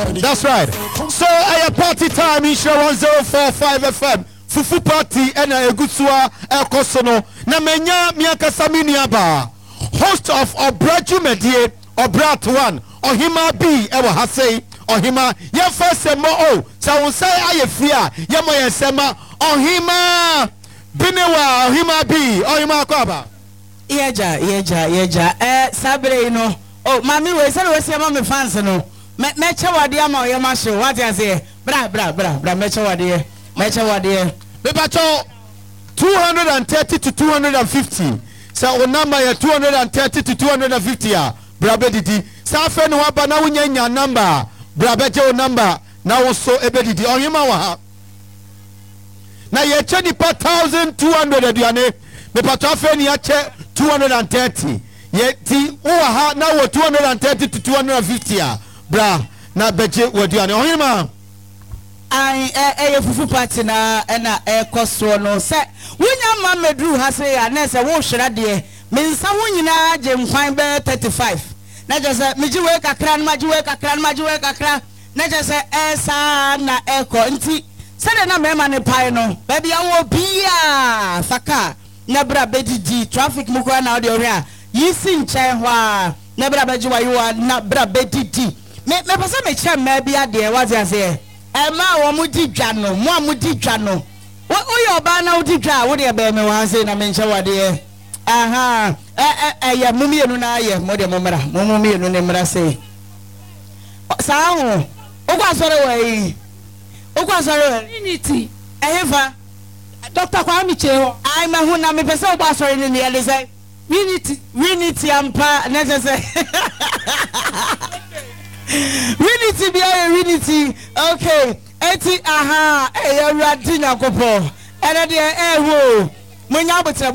That's right. So a party time in show 1045 FM. Fufu party and a good swa el kosono. Na menya miaka samini aba. Host of Obraju Medie, Obrat one, Ohima B, ever Hasei, Ohima, ya first semo o, so say I fear, Yamoya Sema, Ohima Binewa, Ohima B, Ohima Kwaba. Yeja, Sabre, no. Oh, Mammy, we said, we see my fans, no. Mecha wadiama yama show. What I say? Bra. Mecha wadia. Bebacho 230 to 250. So number 230 to 250. Brabe didi. Sa fe no aba na wunya number. Brabe number. Na wo so ebedidi. Ohima wa ha. Na ye che ni per 1200 aduane. Bebacho fe ni ya che 230. Ye ti wo ha na wo 230 to 250. Bra na beje waduane ohima I fufu party na koso no se wunya ma medru ha se ya na se wo hwera de me nsa wo nyina je nkwan be 35 na je se meji we kakra na maji we kakra na je se esa na eko nti se de na me ma ne pai no ba bia wo bia saka na bra bedidi traffic mu kwa na de ore a yisi nchen ho a na bra beji wa yo na bra bedidi me pese me che ma bia de wa ze ase Emma wo mudi dwa no mo amudi dwa no wo yo ba na udi dwa wo de be me wa se na me nche wade aha ya mumienu na ye mo de momra mo mumienu ne mra se sa ho ogwa sore we unity ehefa Dr. Kwame Cheho ai ma hu na me pese ogwa sore ne ne le say unity ampa na se Unity, okay. Eti aha, radina kopo. Ene de wo. Munya botre.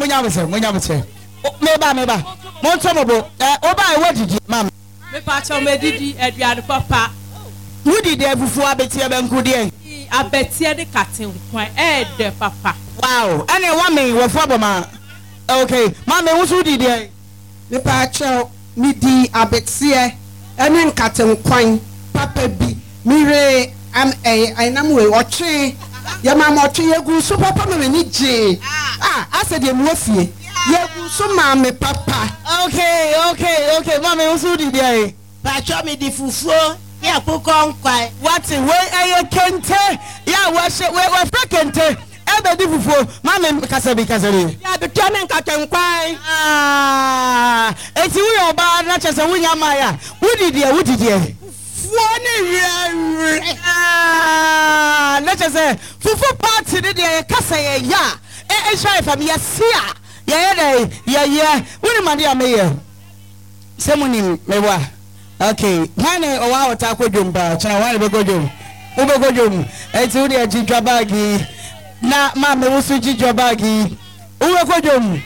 Meba. Monto mobo. Oba e wodidi, mam. Me pa cha me didi aduane papa. Wudi de fufu abeti e benku de. Abeti e de katen kwan de papa. Wow. Ene wa me wo fo boma. Okay. Mam e wusu di de. Me pa cha mi di abeti e ene nkaten kwan papa bi mire am ainam we oche ya mama oche yegu so papa me ni je ase de mu afie yegu so mama papa okay mama usu di dia pa cho me di fufuo ya kokon kwai what we kente ya we kente ebe di fufuo mama kasabi ya be to me nkaten kwai eti we oba na chese wunya maya wudi dia let's say fufu party de kasa ya share fam ya sia ya woni mande ameye semuni mewa okay mane o wa wata ko jomba chana wani be go jom eti wudi ajidwa bagi na ma me wusu jidwa bagi uwe ko jom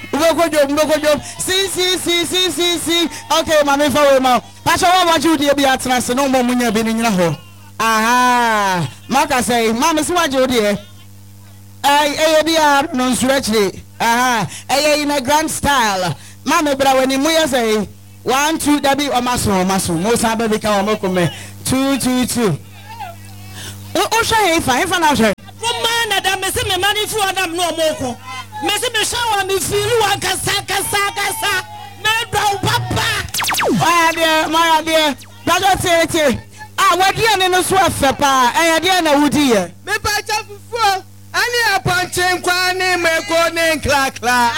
si okay ma me fa we ma Pasha wa waju di bi atena se no mo munya bi ni nyina ho aha maka say mama si waju di bi a no nsure aha in a grand style mama bra wani mu ya say 1 2 dabi o maso mo sa ba bi ka o makome 2 2 2 o hwe fa na hwe wo ma na da me se me mani fu adam no mo ko me se me shawa me firu wa kasa me bra papa my dear, brother say wadi ane no so afepa de na wudi ye me pa cha fufu ani aponche kwa ne me ko ne kla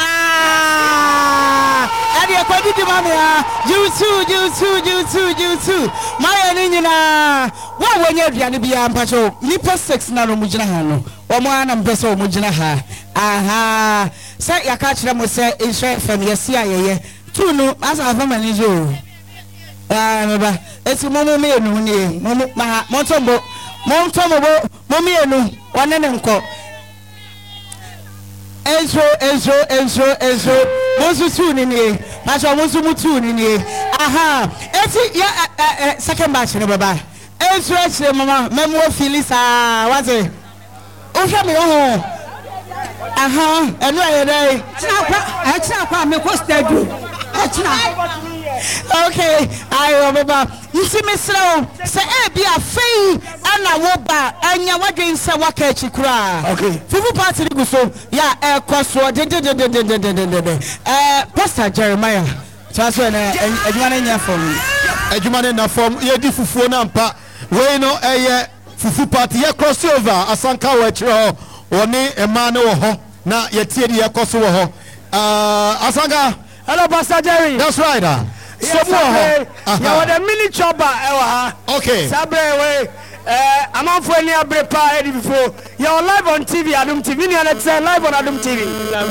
ade ko didi mama ya you my ni nyina wa wonya aduane bia mpacho nipa 6 na no mugina ha no omo ana mpese o mugina ha aha say yakachira mo say Israel fam yesi ayeye tunu asa fa manager meba eti momo me enu ni momo ma montombo momo enu wane ne nko enso mosu tu ni pastor mosu mutu ni aha eti ya second batch ne baba enso eche mama memo filisa wate o hwe me ho aha enu ayedai tina kwa me ko studio tina Okay, I remember. You see, Miss Slow, say, be a fee, and I walk back, and you want to say what catch you cry. Okay. Fufu party go so, yeah, crossroad, Pastor Jeremiah. Just when Edumane in your form. Edumane in your form, ye di fufu nampa. We no fufu party, ye crossover, Asanka Wetro, one Emmanuel ho, na ye tiedi ye crossover ho. Asanka. Hello, Pastor Jerry. That's right. So you want a mini chopper, okay. Sabre, I'm on for any brepa before. You're live on TV, Adum TV, and it's live on Adum TV.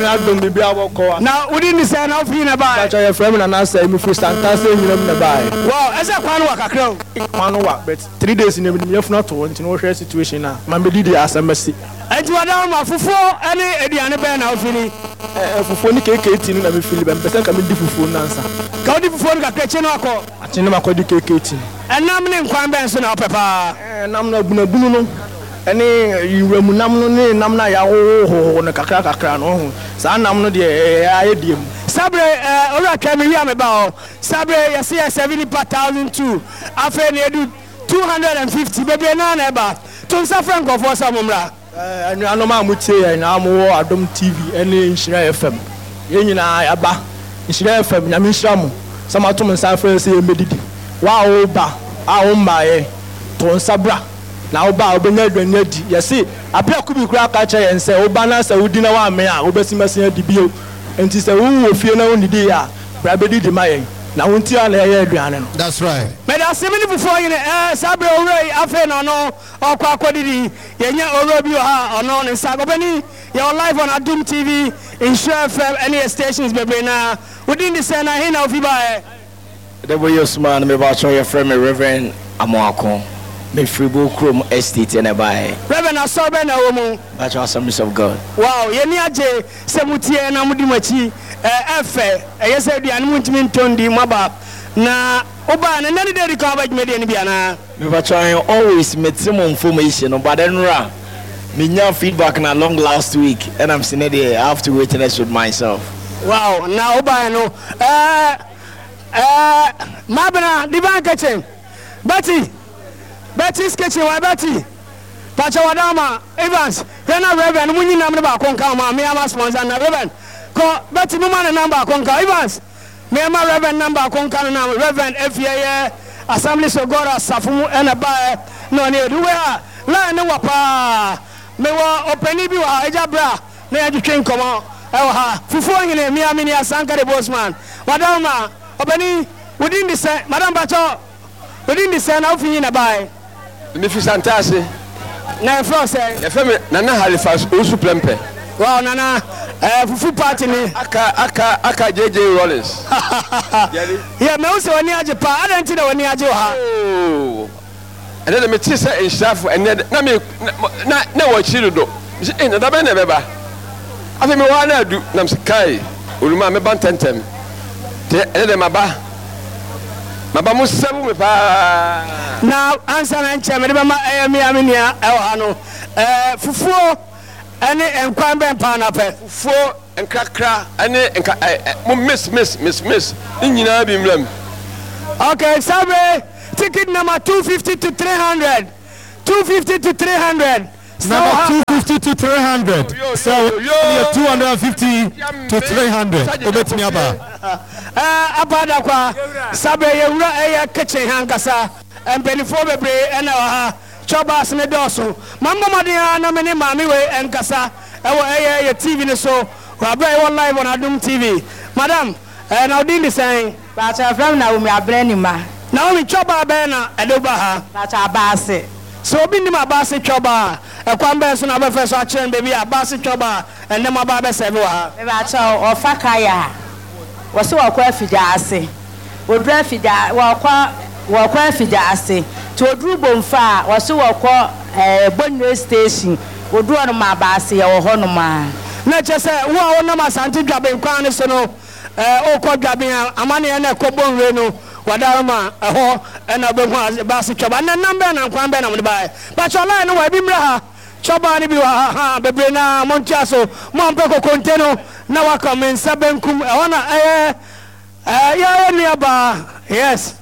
Now, we didn't say enough in a bar. Your friend and I say, if you stand, that's in the bar. Well, as a one work, a crow. One work, but 3 days in the not to want to know your situation now. My baby, as a mercy. And you are down for 4 any Ediana Ben out in it. For 40 cake, and we feel them, but I can be different answer. Go to phone, got catching a call. I think I'm a cake. And I'm named Quambenson, Papa. And I'm not Bruno. Any you were Namna Yao on a cacra. San I'm not the idiom. Sabre, Ora Camilla about Sabre, you see, 70,000 too. After they do 250, baby, none about. Tonsa Franco for some umra. And I know my say, and I'm more Adom TV, any Inshira FM. Yenina Aba, Inshira FM, Yamishamu, some atom and Sanfra say, Medidi. Wow, ba, Aomba, Tonsabra. Now, Ba, Bened, you see, a pair could be crack catcher and say, Obana, so we didn't want me, Obesimasia Dibio, and she said, who fear no only day, Brabedi de Maye. Now, that's right. But I see many before you, Sabre already, I feel no, or Quaquadidi, Yenya Orobio, or known in Sagobani, you're live on Adum TV, in FM, any stations, baby. Now, within the Sena, he now, Fiba. The way you smile, me about your friend, Reverend Amoako, me Fribourg Chrome Estate, and a buy. Reverend Asoben, a woman. That's Assemblies of God. Wow, Yenya J, Semutia, and Amudimachi. Yes, I did. I'm Tondi Maba. Na Oba, and then they recovered Mediana. We were trying always met some information about Enra. Me feedback na long last week, and I'm saying I have to witness with myself. Wow, now Oba, no. Mabana, Divine Kitchen. Betty's Kitchen, why Betty? Pachawadama, Evans, Rena Reverend, winning number Conca, me, I'm a sponsor, and Reverend. Betty Mumana number Conca Evans. Me ma Reverend number Conca now Reverend FIA Assemblies of God Safumu and a buy no near the way. La no wapa. Me wa openi bi wa ejabra na edutrain komo. Fufu ngene mi amini asanka the bossman. Madam openi within the say Madam Bacho within the say na ofi na buy. Me fi santase. Na fro say. Ya feme Nana Halifax osu plempe. Wow, Nana, fufu party ni. Aka JJ Rollins. Yeah, me also wani aje pa. I don't know wani aje ha. Oh. And then me tisa in staff and na me na wa chiru do. Me na da be na beba. Afi me wa na du na me kai. Oluma me ban tentem. Te ene maba mo sebu me pa. Now answer na nche me de ma me aminia e ha no. Fufu any enquire pan for and crack any miss in bim. Okay, Sabre, ticket number 250 to 300. 250 to 300. Number 250 to 300. So 250 to 300. Obet me aba. Abada kwa Sabre ye kitchen hankasa and before bebre and Chobas ne doso. Mama Madia na mene mami we enkasa. Ewo TV ne so. We are live on Adum TV. Madam, now did the saying. But I from now we are branding ma. Now we choba bena edoba ha. But I base. So be ni ma base choba. E kwambe so na be first action baby a base choba and them aba be sebe ha. Me ba cho ofakaya. Wo so wo kwa afida ase. Wo dra afida wo kwa afida ase. To oduru bomfa wo so wo kwa Bonne station. Wo duru no ma base ye wo ho no ma. Na che se wo na ma santi dwabe kwan ne so no o ko dwabe amane na ko bonwe no wadaroma ho na be ho base choba na number na kwan be na mo ba ba chola no wa bi mra ha choba ni bi wa ha bebre na montia so mo ampe ko konteno na wa commensa benkum e wana Yeah, nearby. Yes.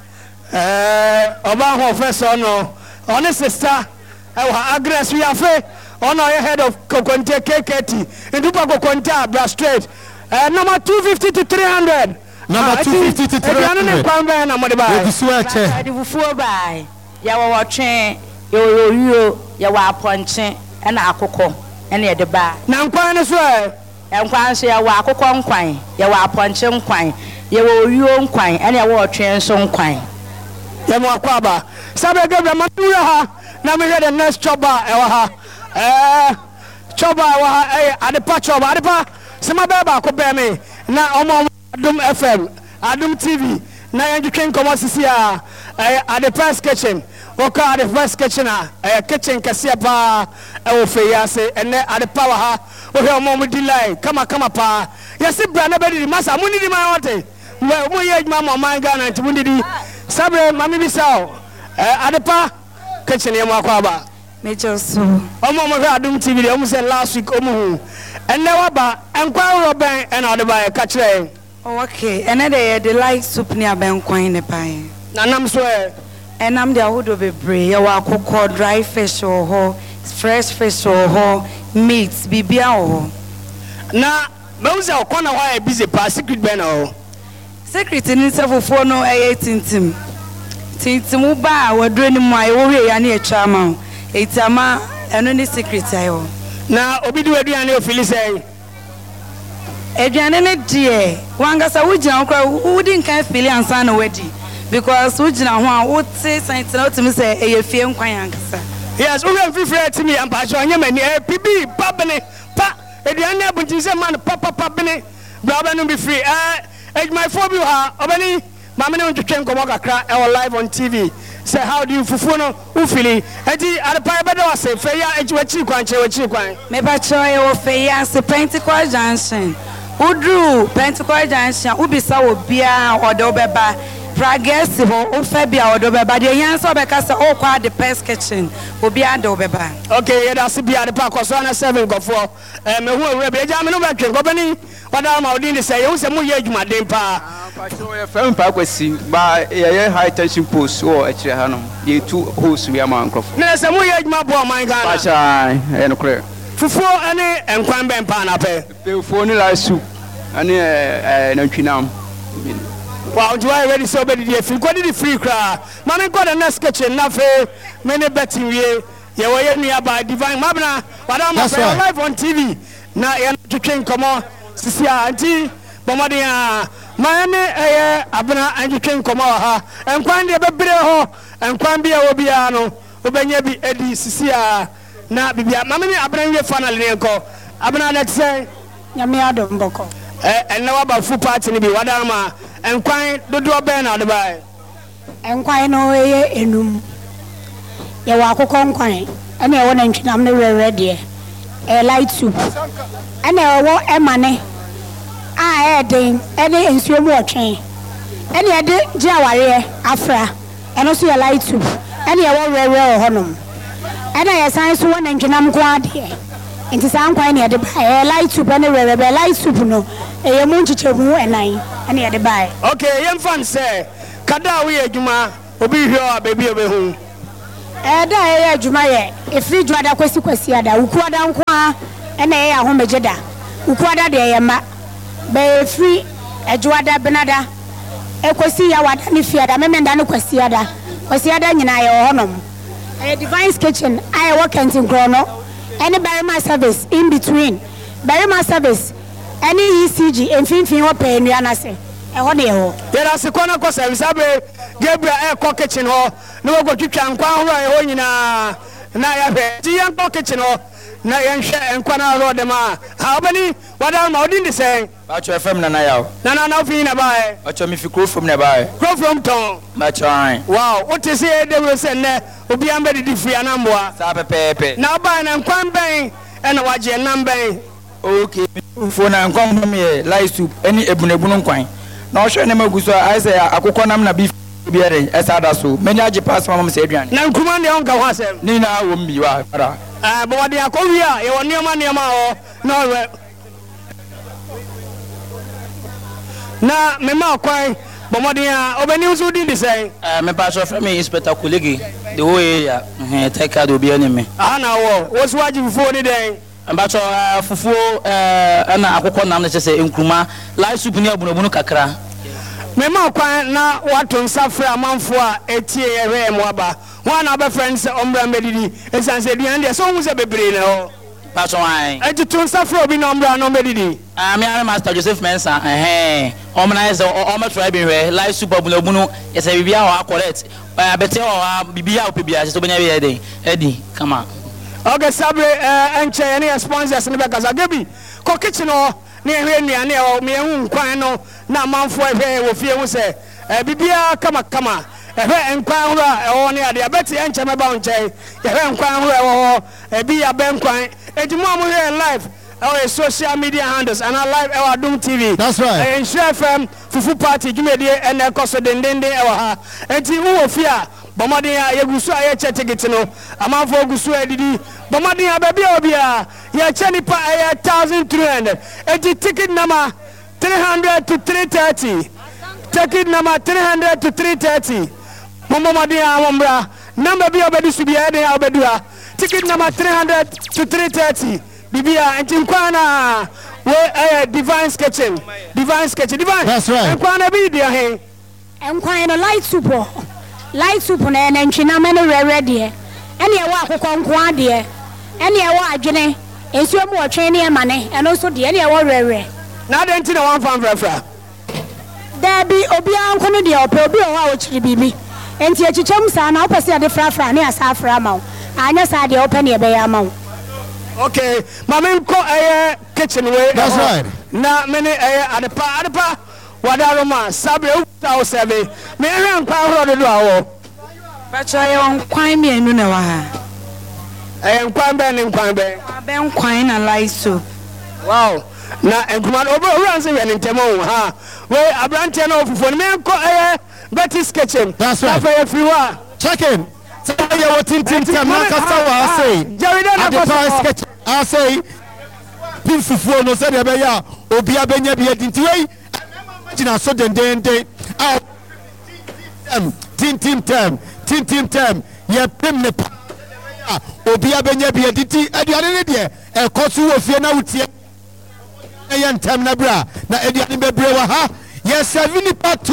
About her first son, honest sister, aggress we are fair. On our head of Kokonte KKT, in Dupaco Conta, Brass Straight. Number 250 to 300. Number 250 to 300. I do before by Yawa train, Yawa punching, and Akoko, and at the bar. Now, quite as well. And once you walk a conquine, Yawa punching quine, you quine, and Yawa train some quine. Yamwa Kwaba. Sabe Gabra Matura, Nami the next chopper, chopper, Adepa Choba, Adepa, Samababa, Kobeme, na Adum FM, Adum TV, na you can come as here at the first kitchen. Oka at the first kitchen, kitchen Kasiapa, Ofeyase, and at the power ha, or mom with delay. Come pa. Yes, Branabedi, Massa, Munidi Maote. Well, Mamma, my gun, and Munidi. Sabre, Mammy Bissau, at the pa, kitchen Yamakwaba. Major so. Adum TV, almost last week, and now about and Quara and other by a catch. Okay, another the light soup near Ben Quine the pie. And I'm swear. And I'm the wood of a bray, or cocoa, dry fish or ho, fresh fish or ho, meats, bibia. Now, those are corner why a busy pass secret banner. Secret in itself for no 18 team. Tintimuba, we're doing my way and a charmer. It's a ma and only secret. Now, Obidu Adriano Phyllis. Adriana, dear, one gas a wood who didn't kind of feel and sign already. Because Ujina would say something to me, say, a few quayanks. Yes, we have referred to me and Passion Yemen, PB, Pabene, Pa, Adriana, but you say, man, Papa Pabene, Brabban be free. My phobia, Obani, Mamma to Ken Komaka, our live on TV. Say, how do you fufuno, Ufili, Eddie, at the Pabado, say, Faya, and you a chick, maybe I try or Faya, the Pentecost Junction. Who drew Pentecost Junction, who be so beer or Dobeba. Progressive or Fabia or Dobeba, the answer because all quite the pest kitchen will be at Dobeba. Okay, that's be at the park was 7 go for and who will be a German company. What I'm out in to say, who's a movie, my name, pa. Film park was by a high tension post or a Chihano. The two hosts we are Mancroft. There's a movie, my boy, my God. And clear. For any and Quamben Panape. For any soup and a wow, do I already so many if you got the free cry? Mamma got a next kitchen, nothing, many betting you were nearby divine Mabna, but I'm live on TV. Now you're to train, come on, Sisia, Auntie, Bomadia, Miami, Abana, and you can come on, and Quandia Bebre, and Quambia Obiano, Obanyabi Eddie, Sisia, now be Mamma, I bring your final Lenko, Abana, let's say, Yamiado Boko, and now about full party, Wadama. And quite the door ben out the by. And quite no way enum. You walk a conquine, and I want to I'm never ready. A light soup. And I want a money. I had any in swim watching. Any other Jawari, Afra, and also a light soup. And I want rare honum. And I assign one engine I'm quite here. Into some quine at the buy a light soup and a light soup no. A munchichu and I. Okay, young fan say, Kadawi Juma, Obi here, baby of a home. Ada Jumaya, if we draw the Quesiada, Uquada and a home jeda, Uquada de Yama, Bay free, a Juada Benada, a Quesia, what any fiada, Memendano Quesiada, Quesiada in I honum. A device kitchen, I work in Grono, any Barima service in between, Barima service. Any ECG and Finfin or pay Niana say. There are Sequana Cosa, Gabriel Air Kitchen Hall, no go to Chanqua, Naya, Gian Kitchen Hall, Nayan and Quana Rodema. How many? What am I doing to say? But your family now. Nana, by. But you if you grow from nearby. Grow from town. But wow, what is it? They will send there will be embedded if we are number. Sabe now by an Quambang and watch your number. Okay, for now, come from here, light soup, any ebunebunum quine. No, sure, never go so I say, I could come na beef bearing as other so many aji pass from Adrian. Now, come on, the uncle was Nina won't be what they are called here, you are near money, no. na mema kwan bomodia obeni usu di say me pass from me inspector colleague the whole area take card obi enemy na wo wosu waji fufu ni den mbacho fufu na akokọ nam na say nkruma live soup ni abunabunu kakra mema kwan na wato nsafre amanfo a etie yewe mo aba wana be friends ombra medidi esanse duan de so hu se bebre na ho pacho wan etutu nsafre obi na ombra no medidi me am master Joseph Mensa omna is o tribe we live soup abunabunu yesa bibia ho correct abete ho bibia opebia so benya we dey edi kama okay sabre enche any sponsors ne be kasa gebi ko kitchen o ne ehwe nnuane e me hu nkwan no na manfo ehwe wo fie hu se bibia kama ehwe nkwan horo a ewo ne ade abeti enche meba nche ehwe nkwan horo ewo ebi ya be nkwan ejimo amu here live our social media handles and our live our Adum TV. That's right. Insure FM fufu party gimedie and ekoso dendende ewa ha enti wo fia bomade ya yegusu aye che ticket no amanfo gusu edidi bomade ya baby obia ya che nipa 1300 enti ticket number 300 to 330 ticket number 300 to 330 bomade ya wombra number bi obedi subia de ya obedua ticket number 300 to 330 bibia enti nkwana we divine sketching divine. That's right. Nkwana bi dia he nkwana light soup na ntwina me no ready ene e wa akokọ nko ade ene e wa adwene ensuo mu otwe ne ma ne eno so de ene e wa rere na de ntina wan fan frafra da bi obi anko no de ope obi o wa o chiri bibi enti echicham sa na opese ade frafra ne asa afra ma anya sa de ope ne e be ya ma okay mama ko kitchen way. That's right. Na many adepa wadaroma sabe 2007 me ran kwa horo do awo bacha ye on kwan me enu na wa ha nkwan be nkwan na laiso wow na nkwan obo ran se yen ntemo ha we abrante na ofufo me ko Betty's kitchen. That's right. Check in. Say what tin Marcus Tower say. Adepa sketch. I say pin fufu no say be ya obi abenya bi edinti wey imagine so den tin tem ye pim ne obi abenya bi edinti aduane ne de e kosu wo fie na wutie ye ntem na bra na aduane bebre wa ha ye 70 part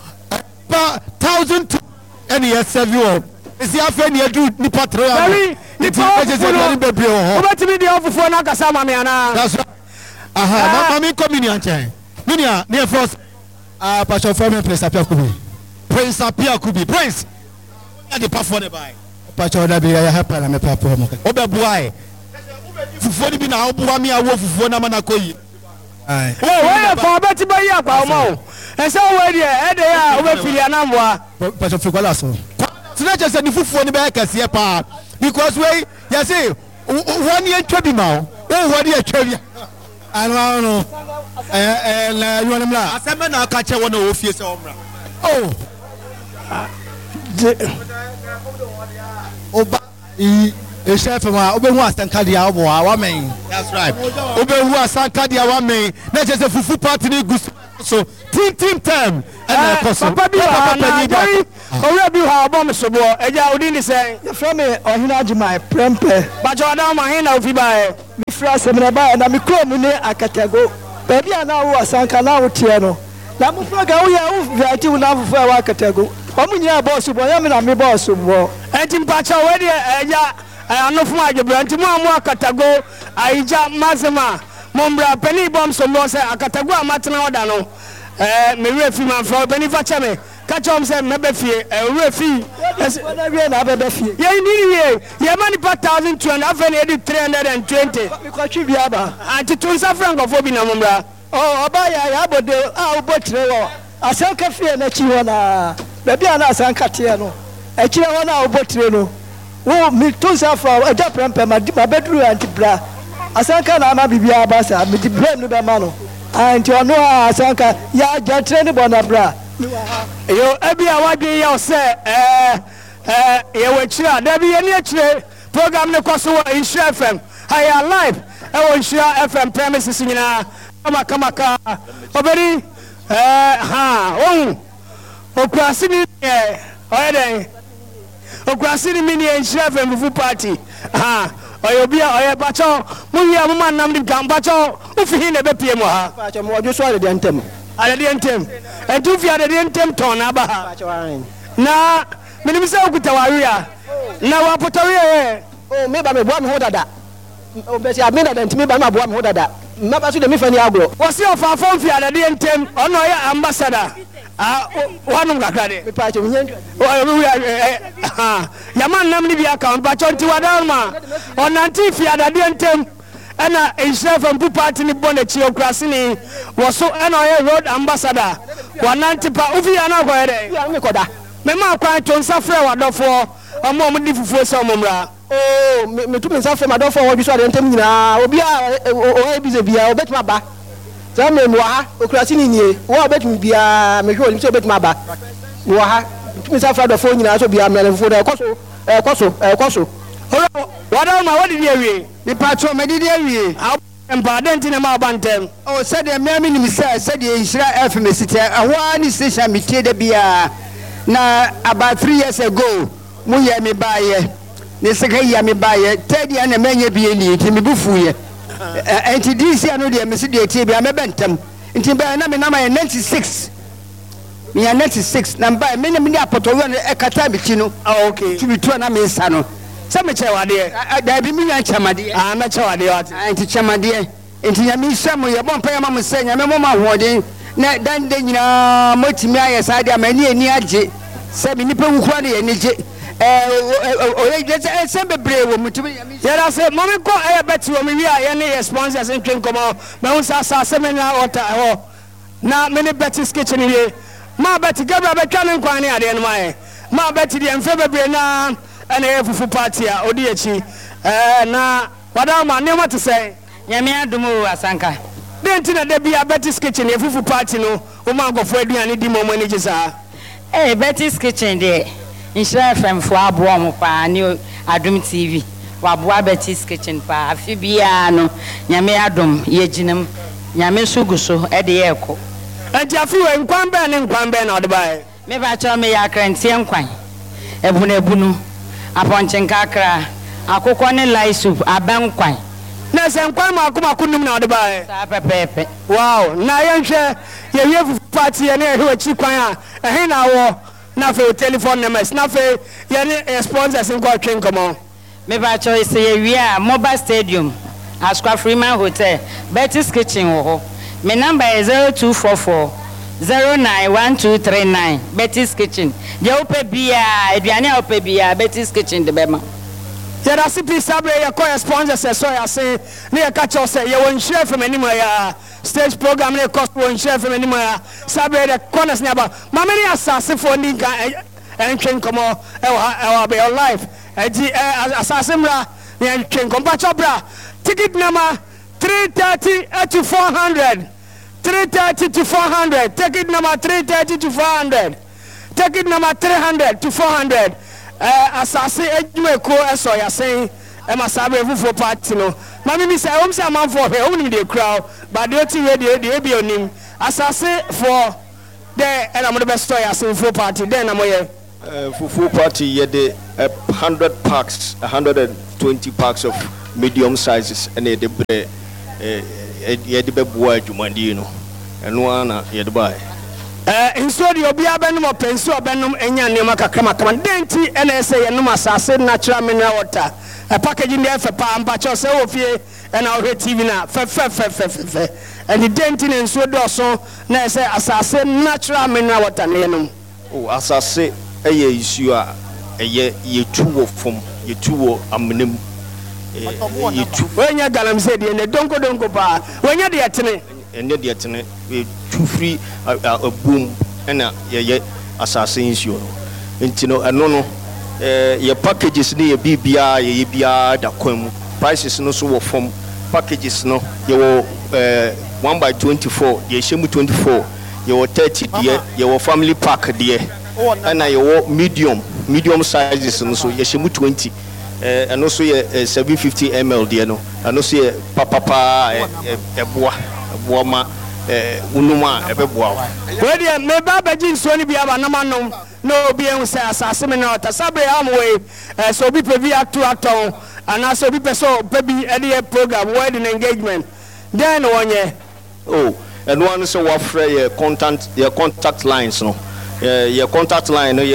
1000 and ye 7 is ya fe ne adu ni patre ya ni pa je aduane bebre ho obetimi de ofufo na kasa ma me ana that's right. Mami come in here. Minia, near first. Pastor Femi Prince Apia Kubi. Prince. The perform by. Pastor Dabi, I have a perform. Obe boy. Fufu bi na obu mi awo fufu na manakoi. Oh, for beti ba ya pa mo. E say we there, e dey ya obe fili anamwa. Pastor Fukwala so. Tuna just say the fufu ni be kase pa because we you say one year twabi ma. Oh, one year twabi. I don't know. You want to know? I said, "Man, I catch one of your omra." Oh, chef, Obe who has Sankadia, our main. That's right. Obe who has Sankadia, our main. Not just a fufu party, good. So, team time. Papa, already have bomb so boy. I didn't say, from me, or Hinajima, Prempe, but you are now my hand of Vibai. And I'm a crumb a catego. Baby, I know a Sankana Tiano. Lamufaga, we are very too love for our catego. Omunya boss, I am a boss of war. And in Pacha, already, I am not my Brantimua Catago, Aija Mazama, Mombra, Penny Bombs, and Mosa, Acatagua Matanodano, Miriam man for Benifachame. Catch on say mebefi refi yeah need yeah money per 1,200 after 320 because you biaba anti tunsa franc of obi na mumbra oh obaya ya bode obotre wo asanka fie na chi wona baby ana asanka tie no e chi wona obotre no wo mi tunsa fra eja prempe ma bedru anti bra asanka na ama bibia ba sa mi di blame no be ma no anti ono asanka ya jatre ni bona bra yo ebi awadwe ya say ye we chira da bi ye ne chire program ne kwaso Insure FM higher live e wo Insure FM premises nyina kama oberi Okurasini oyeden okurasini mini enhira family party oyobia oyebacho muyi amuma nam di gambacho ufihi na bepie mo ha pacho mo ojo so ade ntem entu fi ade ntem ton na ba ha na minim se okuta waria na wapotoria me ba me boa me ho dada o be si amina da ntimi ba me boa me ho dada maba so de me fani agro wo se ofa fon fi ade ntem ono ya ambassador wanum kakade me pacho nyendu yaman nam ni bi account ba chonti wadalma onanti fi adade ntem ana enhira family party ni bonechi okurasini wo so ana road ambassador wananti pa ufi ana ko ede ya me koda me ma kwa to nsafre wadofo omo di fufuo se omomra me tu me nsafre madofo wo bi so ade ntem nyina obi a o ebize bia obetuma ba Zame mwa okurasini nie wo betumi bia me hwe so betuma ba mwa tumi sa frado fo nyina so bia me fo da ekoso wadama wadi die wie ni patro me die wie empa denti na ma bantem o se de me mi se de Nhira FM site ahwa ni station me tie da bia na about 3 years ago mu ye me baye ni se ka ye me baye tedi na menye bia ni ti me bufuye enti this year no de me se de tie bia me bentam enti ba na me na ma 96 me 96 na ba me na me apoto we e kata bi chi no okay ti bi to na me nsa no se me che wade da bi mi nya chamade me che wade wat enti chamade enti nya mi hwam ye bon pa ya ma mo se nya me mo ma hoden na dan de nyina motimi aye sa de amani ani age se mi nipa wukura de ye ni je se bebre wo mutumi yara se mami ko e beti wo mi wi a ye ne sponsors ntwen komo me hu sa se me na water ho na me ne Betty's Kitchen ye ma Betty gabra be twa ne nkwan ne ade no mae ma Betty de mfe bebre na ene fufu party a odi echi na wada ma ne mate se nyame adumu asanka denti na de bia Betty's Kitchen ye fufu party no o ma gofo aduane di mo ni gisa Betty's Kitchen de Nhira FM fo abo mo pa ni Adum TV wabo Betty's Kitchen pa afi bia no nyame adum ye ginam nyame suguso e de ye ko enti afi we nkwan be ne nkwan be na ode bae me ba cho me ya krantie nkwan ebunu aponche nkakra akokọ ne light soup abankwan na se nkwan ma akoma kunum na ode bae sa pepepe wow na ye nhwe ye fufu party ye ne ehwe chi kwan a ehe na wo na fe telephone numbers na fe ye ne sponsors nko twen komo me ba cho ise ye wi a mobile stadium Asqua Freeman Hotel Betty's Kitchen ho me number is 0244 091239 Betty's Kitchen je ope bia aduane ope bia Betty's Kitchen de bema yara sipi sabre ye ko sponsors so ya se ne ye ka cho se ye won Nhira FM animo ya stage program ne cost won Nhira FM animo ya sabre de corners ne aba mama ne asase for ni ga entwen komo e be your life eji asase mra ne entwen kompa chobra ticket number 330 to 400 330 to 400 ticket number 330 to 400 ticket number 300 to 400 asase ejuma ko eso ya sen e masabe fufu party no mami mi say o say man for here o ni dey crowd but the thing dey be onim asase for there and am the best story as fufu party then am here fufu party ye dey 100 packs 120 packs of medium sizes and ye dey ye dey beboa adwumadi no eno ana ye dey buy inso de obi abenum openso obenum enya nema kakama kama denti ene se yenum asase natural mineral water package ndi efe pa ampacho se wo fie ena o TV na fe and denti ne nso do so na se asase natural mineral water ne yenum asase eye isu a eye yetuwo fom yetuwo amnem yetu wenya galamse de ne donko pa wenya de etene ene de etene tu free a boom ena ye asase insure nti no eno no ye packages ne ye bibia ye bia da kwam prices no so wo form packages no ye wo 1 by 24 ye shemu 24 ye wo 30 de ye wo family pack de ena ye wo medium sizes no so ye shemu 20 eno so ye 750 ml de no eno so ye papa eboa ma unuma ebeboa we dey me ba beji nsuo ni bia ba namanom no obi ehun say asase me na otasabe amwe so obi pe bi aton ana so obi pe so pe bi e program wedding engagement then wonye and one so what free your contact lines no your contact line no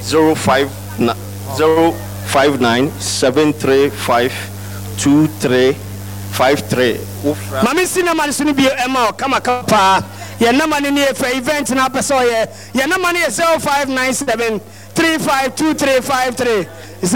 05973523553 mami cinema sunu bi ema kama kapa your number ni for event na person your number ni 0597352353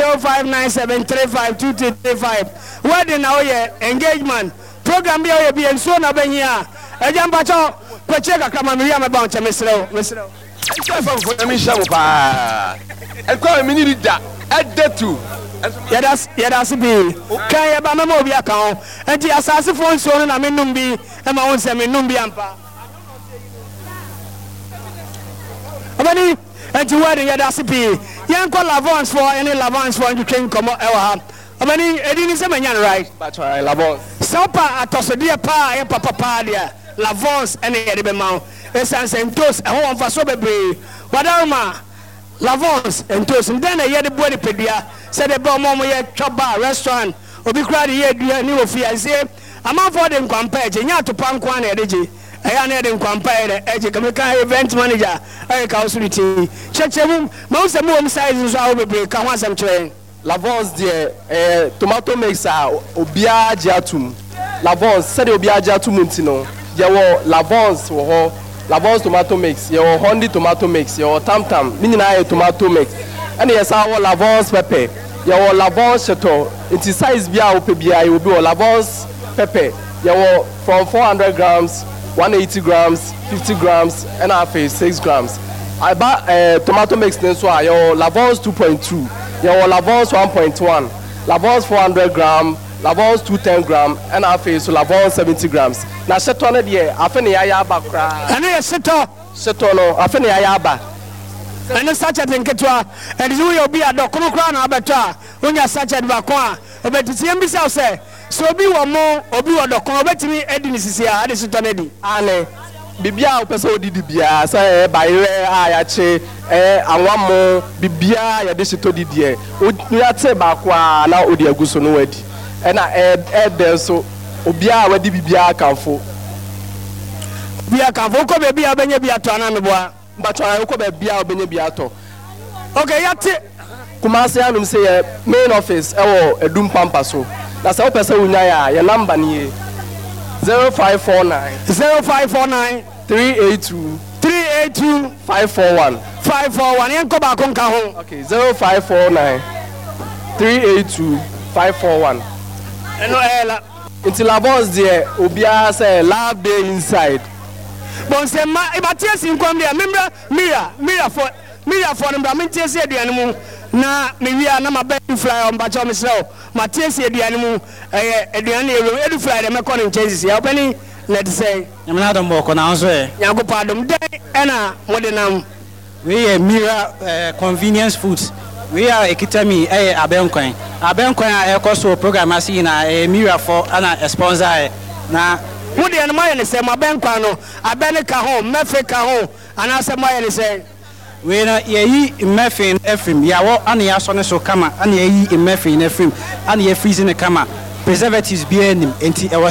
0597352335 wedding na engagement program bi o bi enso na benya ejamba cho kweche kakra mami ya me ba onche mesrew for me shamu pa e ko mi ni da edetu yɛda se bi kan yɛba mɛma obi aka ho enti asasefo nsuo no na menom bi ɛma wo nsɛ menom bi ampa ɔbɛni enti wɛde yɛda se bi yɛnkɔ lavons fo ɛne lavons fo ntwetwe nkɔmmɔ ɛwɔ ha ɔbɛni ɛdi ni sɛ manya no right sɛ wopa atɔsodeɛ paa yɛ papa paa deɛ lavons ɛne yɛde bɛma wo ɛsiane sɛ ntos ɛho wɔmfa so bebree wadaroma lavons ntos ndɛn na yɛde boa nipadua sɛ de bɛ ɔmo yɛ twaba restaurant obi kura de yɛ dua ne ofi ase amanfo de nkwampa ɛgye nya atopa nko ana yɛde gye ɛyɛ ana yɛde nkwampa yɛ ɛgye kameka event manager ɛyɛ ka osuriti kyekye mu ma wo sɛ mu wɔm size nso a wo bebree ka ho asɛm kyerɛ lavons deɛ tomato mix a obiara gye atom lavons sɛdeɛ obiara gye atom nti no yɛwɔ lavons wɔ hɔ lavons tomato mix yɛwɔ hondi tomato mix yɛwɔ tamtam ne nyinaa yɛ tomato mix ɛna yɛsa wɔ lavons pepper yɛwɔ lavons cheto nti size bi a wopɛ biara yɛwɔ bi wɔ lavons pepper yɛwɔ from 400 grams 180 grams 50 grams ɛna afei 6 grams aba tomato mix ne nso a yɛwɔ lavons 2.2 yɛwɔ lavons 1.1 lavons 400 gram lavons 210 gram ɛna afei so lavons 70 grams na cheto no deɛ afe ne yɛayɛ aba koraa ɛne yɛ cheto no afe ne yɛayɛ aba ɛne sachet nketewa ɛde sɛ woyɛ obi a dɔkono koraa na wabɛtɔ a wonya sachet baako a ɔbɛtiti yɛm bisa wo sɛ obi wɔ mo obi wɔ dɔkono wobɛtumi adi ne sisi a ade sotɔ no adi ane biribiaa wopɛ sɛ wodidi biaa sɛ bayerɛ a yɛakye awamo biribiaa yɛde hyetɔ didiɛ woyɛte baako a na wode agu so no wadi ɛna ɛdɛ nso obiaa wadi biribiaa kamfo wokɔ baabi a wobɛnya bi atɔ ana meboa but I wokɔ baabi a wobɛnya bi atɔ okay yɛte Kumasi anom sɛ yɛ main office ɛwɔ Edum Pampa so na sɛ wopɛ sɛ wonyae a yɛ number ne ye 0549 382 541 yɛnkɔ baako nka ho okay 0549 382 541 ɛno ɛla nti lavons deɛ obiara sɛ love day inside bon sɛ ma ibatie si nkwam deɛ memra mira for no bra mentie si aduane mu na mewia na mabɛ fly on bacho mesrɛ ma tie si aduane mu ɛyɛ aduane yɛ edu fly de mɛkɔ ne nkyɛn sisi ya obani na de sɛ nyamna dom bɔkɔ na nso ɛ nyago padom den ɛna mode nam we yɛ mira convenience foods we are ekitami ɛyɛ abɛnkwan a ɛkɔ so program asi na mira for ana sponsor na mode no mayɛ ne sɛ mabɛnkwan no abɛne ka ho mɛfe ka ho anaasɛ mayɛ ne sɛ we na yeyi mmefin efrim yawo ana yaso ne so kama ana yeyi mmefin efrim ana ye freeze ne kama preservatives bi anim enti